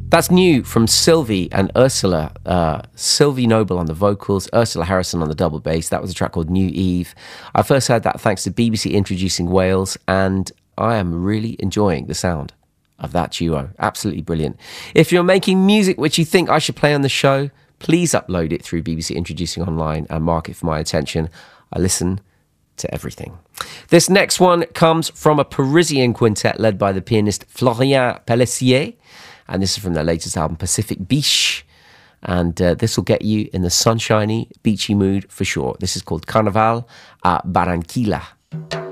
That's new from Sylvie and Ursula. Sylvie Noble on the vocals, Ursula Harrison on the double bass. That was a track called New Eve. I first heard that thanks to BBC Introducing Wales, and I am really enjoying the sound of that duo. Absolutely brilliant. If you're making music which you think I should play on the show, please upload it through BBC Introducing Online and mark it for my attention. I listen to everything. This next one comes from a Parisian quintet led by the pianist Florian Pellessier, and this is from their latest album, Pacific Beach. And this will get you in the sunshiny, beachy mood for sure. This is called Carnaval à Barranquilla.